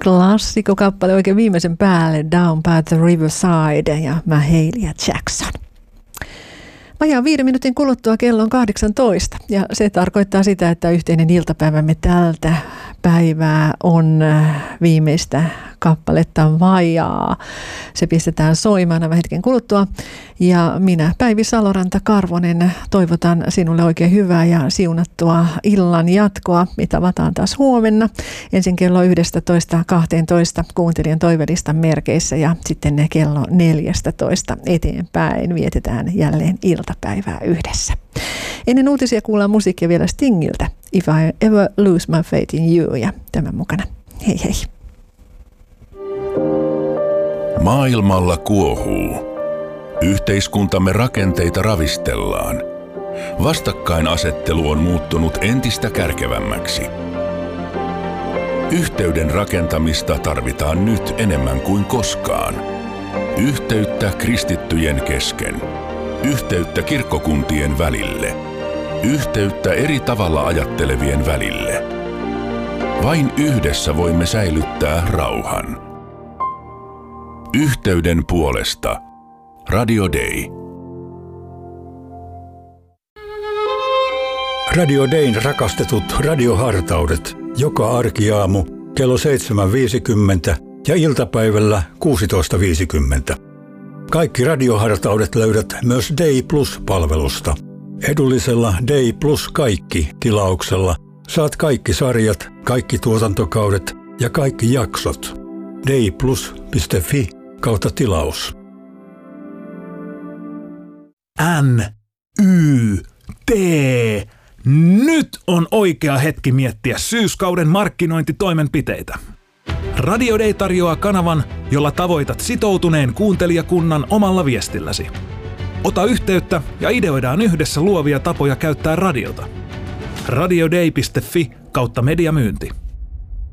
Klassikkokappale oikein viimeisen päälle, Down by the Riverside ja Mahalia Jackson. Vajaan 5 minuutin kuluttua kello on 18 ja se tarkoittaa sitä, että yhteinen iltapäivämme tältä päivää on viimeistä kappaletta vajaa. Se pistetään soimaan aivan hetken kuluttua ja minä Päivi Saloranta-Karvonen toivotan sinulle oikein hyvää ja siunattua illan jatkoa. Me tavataan taas huomenna ensin kello 11-12 kuuntelijan toivelistan merkeissä ja sitten kello 14 eteenpäin vietetään jälleen iltapäivää yhdessä. Ennen uutisia kuullaan musiikkia vielä Stingiltä, If I Ever Lose My Faith in You ja tämän mukana. Hei hei. Maailmalla kuohuu. Yhteiskuntamme rakenteita ravistellaan. Vastakkainasettelu on muuttunut entistä kärkevämmäksi. Yhteyden rakentamista tarvitaan nyt enemmän kuin koskaan. Yhteyttä kristittyjen kesken. Yhteyttä kirkkokuntien välille. Yhteyttä eri tavalla ajattelevien välille. Vain yhdessä voimme säilyttää rauhan. Yhteyden puolesta. Radio Day. Radio Dayn rakastetut radiohartaudet joka arkiaamu kello 7.50 ja iltapäivällä 16.50. Kaikki radiohartaudet löydät myös Day Plus-palvelusta. Edullisella Day Plus kaikki -tilauksella saat kaikki sarjat, kaikki tuotantokaudet ja kaikki jaksot. dayplus.fi/tilaus. NYT. Nyt on oikea hetki miettiä syyskauden markkinointitoimenpiteitä. Radio Day tarjoaa kanavan, jolla tavoitat sitoutuneen kuuntelijakunnan omalla viestilläsi. Ota yhteyttä ja ideoidaan yhdessä luovia tapoja käyttää radiota. radioday.fi/mediamyynti.